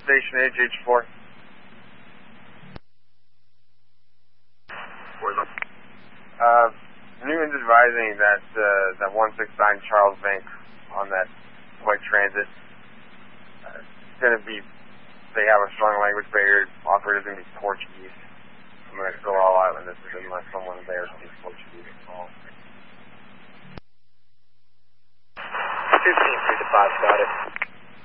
station HH4. Where's up? Newton's advising that that 169 Charles Bank on that white transit it's going to be, they have a strong language barrier. Operator's going to be Portuguese. I'm going to go all out on this unless someone there speaks Portuguese at all. 15 3 to 5, got it.